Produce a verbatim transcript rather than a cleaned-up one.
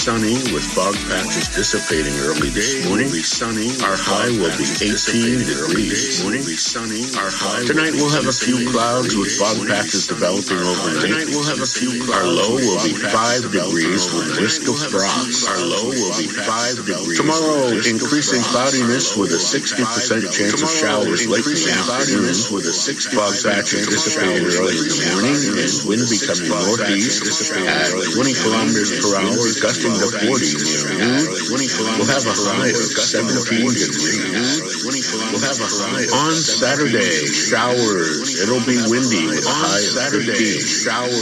Sunny with fog patches dissipating early this morning. Will be sunny. Our high will be eighteen degrees. Morning. Be sunny. Our high. Tonight we'll have a few clouds with fog patches developing overnight. Tonight we'll have a few clouds. Our low will be five degrees with risk of frost. Our low will be five degrees. Tomorrow, increasing cloudiness with a sixty percent chance of showers late in the afternoon. With a sixty fog patches dissipating early in the morning and wind becoming northeast at twenty kilometers per hour, gusting to forty near noon. We'll have a high of seventeen degrees. We'll have a high on Saturday. Showers. It'll be windy with a high of fifteen. Showers.